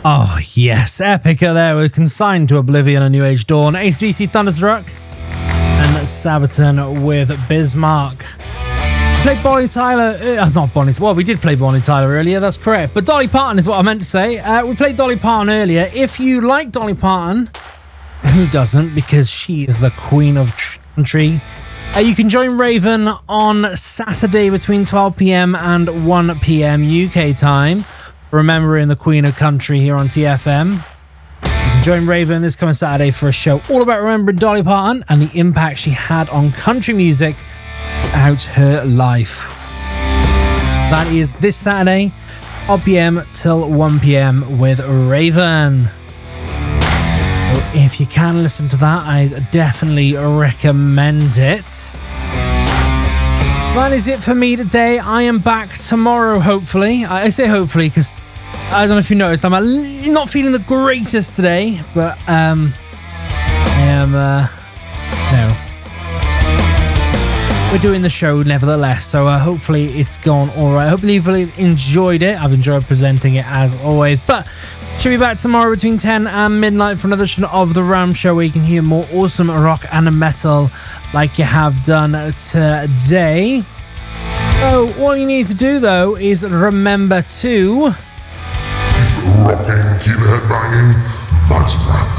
Oh, yes. Epica there. We're consigned to oblivion and New Age Dawn. AC/DC Thunderstruck and Sabaton with Bismarck. Played Bonnie Tyler. Not Bonnie. Well, we did play Bonnie Tyler earlier. That's correct. But Dolly Parton is what I meant to say. We played Dolly Parton earlier. If you like Dolly Parton, who doesn't? Because she is the queen of country. You can join Raven on Saturday between 12 p.m. and 1 p.m. UK time. Remembering the Queen of Country here on TFM. You can join Raven this coming Saturday for a show all about remembering Dolly Parton and the impact she had on country music throughout her life. That is this Saturday, 12 p.m. till 1 p.m. with Raven. So if you can listen to that, I definitely recommend it. That is it for me today. I am back tomorrow, hopefully. I say hopefully because I don't know if you noticed, I'm not feeling the greatest today, but I am, no. We're doing the show nevertheless, so hopefully it's gone alright. Hopefully you've really enjoyed it. I've enjoyed presenting it as always, but should be back tomorrow between 10 and midnight for another edition of The Ram Show, where you can hear more awesome rock and metal like you have done today. So all you need to do though is remember to keep rocking, keep headbanging, Buzzman.